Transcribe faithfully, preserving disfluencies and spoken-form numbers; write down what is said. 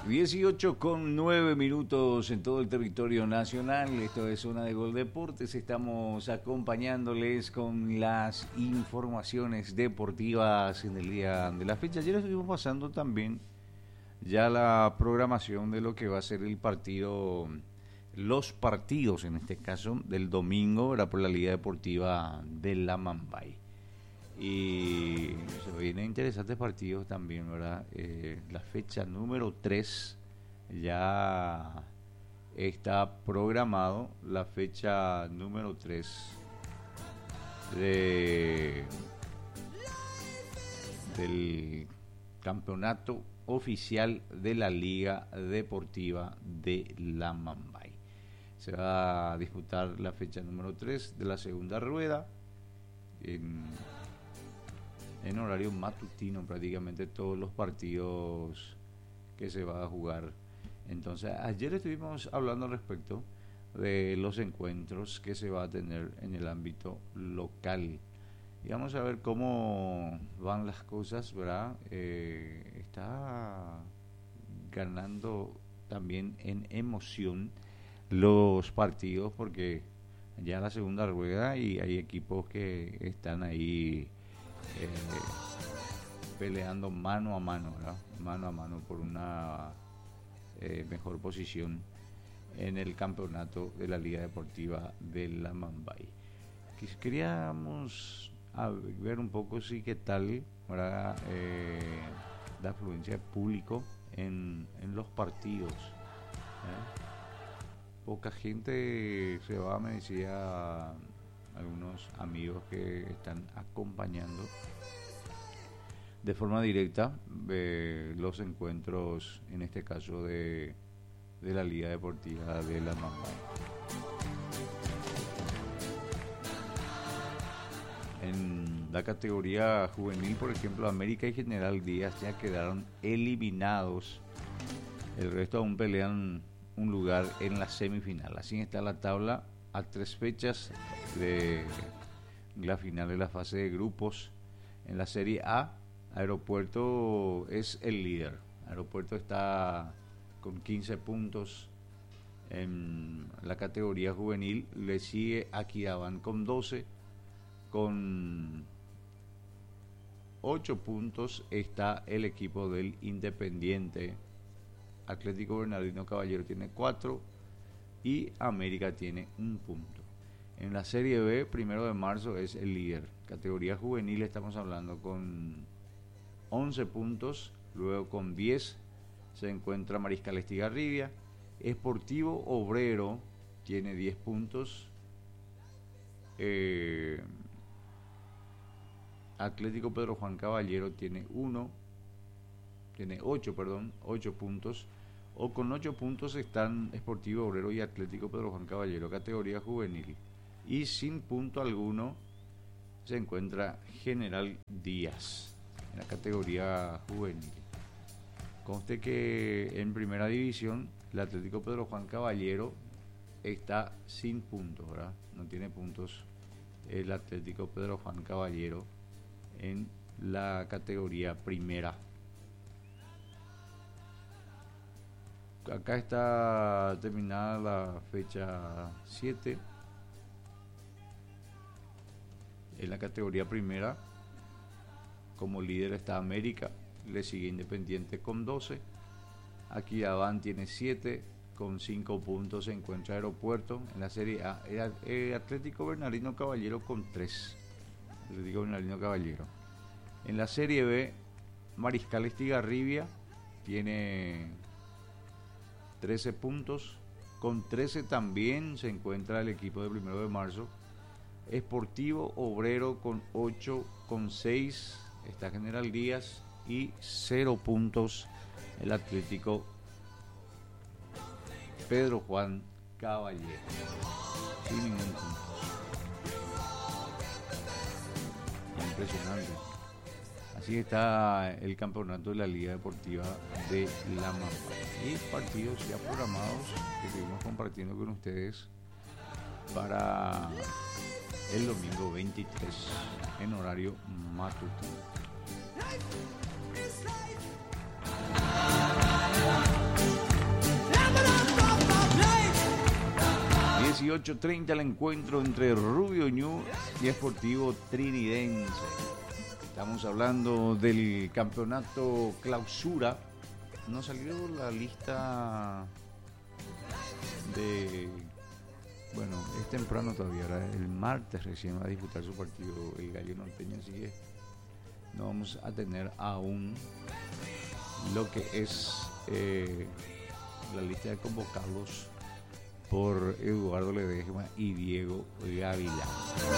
dieciocho con nueve minutos en todo el territorio nacional. Esto es Zona de Gol Deportes. Estamos acompañándoles con las informaciones deportivas en el día de la fecha. Ayer estuvimos pasando también ya la programación de lo que va a ser el partido, los partidos en este caso del domingo, era por la Liga Deportiva de La Mambay. Y se vienen interesantes partidos también, ¿verdad? Eh, la fecha número tres ya está programado, la fecha número tres de, del campeonato oficial de la Liga Deportiva de La Mambay. Se va a disputar la fecha número tres de la segunda rueda en en horario matutino, prácticamente todos los partidos que se va a jugar. Entonces, ayer estuvimos hablando al respecto de los encuentros que se va a tener en el ámbito local. Y vamos a ver cómo van las cosas, ¿verdad? Eh, está ganando también en emoción los partidos, porque ya la segunda rueda y hay equipos que están ahí Eh, peleando mano a mano, ¿verdad? Mano a mano por una eh, mejor posición en el campeonato de la Liga Deportiva de La Mambay. Queríamos a ver un poco sí qué tal, ¿verdad? Eh, la afluencia de público en, en los partidos, ¿eh? Poca gente se va, me decía algunos amigos que están acompañando de forma directa eh, los encuentros, en este caso de, de la Liga Deportiva de La Mambay. En la categoría juvenil, por ejemplo, América y General Díaz ya quedaron eliminados. El resto aún pelean un lugar en la semifinal. Así está la tabla a tres fechas de la final de la fase de grupos. En la Serie A, Aeropuerto es el líder. Aeropuerto está con quince puntos. En la categoría juvenil le sigue Aquidabán con doce. Con ocho puntos está el equipo del Independiente. Atlético Bernardino Caballero tiene cuatro y América tiene un punto. En la Serie B, Primero de Marzo es el líder. Categoría juvenil estamos hablando con once puntos. Luego con diez se encuentra Mariscal Estigarribia. Sportivo Obrero tiene diez puntos. Eh, Atlético Pedro Juan Caballero tiene uno. Tiene ocho, perdón, ocho puntos. O con ocho puntos están Sportivo Obrero y Atlético Pedro Juan Caballero, categoría juvenil. Y sin punto alguno se encuentra General Díaz en la categoría juvenil. Conste que en primera división el Atlético Pedro Juan Caballero está sin puntos, ¿verdad? No tiene puntos el Atlético Pedro Juan Caballero en la categoría primera. Acá está terminada la fecha siete. En la categoría primera, como líder está América, le sigue Independiente con doce. Aquidabán tiene siete, con cinco puntos se encuentra Aeropuerto. En la Serie A, el Atlético Bernardino Caballero con tres. Atlético Bernardino Caballero. En la Serie B, Mariscal Estigarribia tiene trece puntos. Con trece también se encuentra el equipo de Primero de Marzo. Sportivo Obrero con ocho, con seis está General Díaz y cero puntos el Atlético Pedro Juan Caballero, sin ningún punto. Impresionante. Así está el campeonato de la Liga Deportiva de La Mambay. Y partidos ya programados que estuvimos compartiendo con ustedes para el domingo veintitrés en horario matutino. ocho treinta el encuentro entre Rubio Ñu y Sportivo Trinidense. Estamos hablando del campeonato clausura. No salió la lista de... Bueno, es temprano todavía, ahora el martes recién va a disputar su partido el Gallo Norteño, así que no vamos a tener aún lo que es eh, la lista de convocados por Eduardo Ledesma y Diego Gavilán.